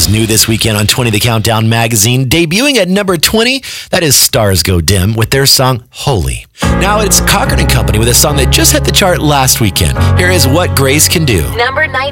is new this weekend on 20 The Countdown magazine. Debuting at number 20, that is Stars Go Dim with their song Holy. Now it's Cochran & Company with a song that just hit the chart last weekend. Here is What Grace Can Do. Number 19.